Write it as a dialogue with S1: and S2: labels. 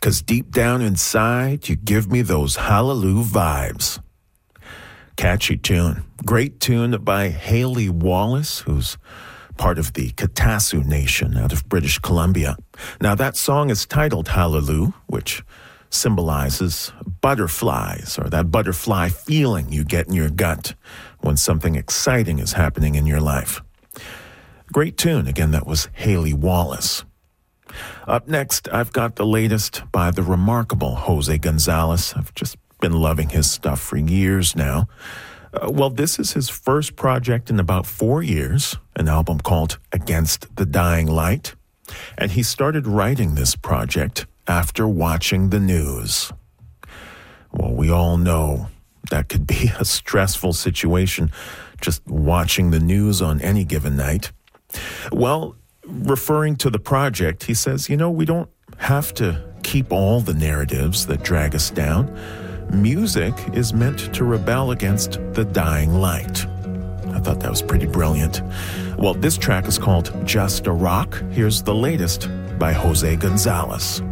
S1: 'cause deep down inside, you give me those hallelujah vibes. Catchy tune. Great tune by Haley Wallace, who's part of the Katasu Nation out of British Columbia. Now, that song is titled Hallelujah, which symbolizes butterflies, or that butterfly feeling you get in your gut when something exciting is happening in your life. Great tune. Again, that was Haley Wallace. Up next, I've got the latest by the remarkable Jose Gonzalez. I've just been loving his stuff for years now. Well, this is his first project in about 4 years, an album called Against the Dying Light. And he started writing this project after watching the news. Well, we all know that could be a stressful situation, just watching the news on any given night. Well, referring to the project, he says, we don't have to keep all the narratives that drag us down. Music is meant to rebel against the dying light. I thought that was pretty brilliant. Well, this track is called Just a Rock. Here's the latest by Jose Gonzalez.